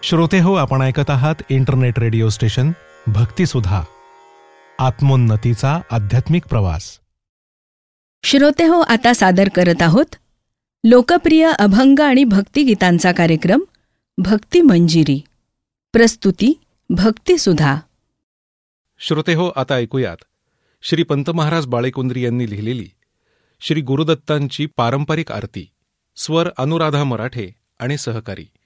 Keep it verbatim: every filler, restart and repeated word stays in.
श्रोते हो, आपण ऐकत आहात इंटरनेट रेडिओ स्टेशन भक्तिसुधा, आत्मोन्नतीचा आध्यात्मिक प्रवास. श्रोते हो, आता सादर करत आहोत लोकप्रिय अभंग आणि भक्तिगीतांचा कार्यक्रम भक्ती मंजिरी. प्रस्तुती भक्तिसुधा. श्रोते हो, आता ऐकूयात श्री पंत महाराज बाळेकुंद्री यांनी लिहिलेली श्री गुरुदत्तांची पारंपरिक आरती, स्वर अनुराधा मराठे आणि सहकारी.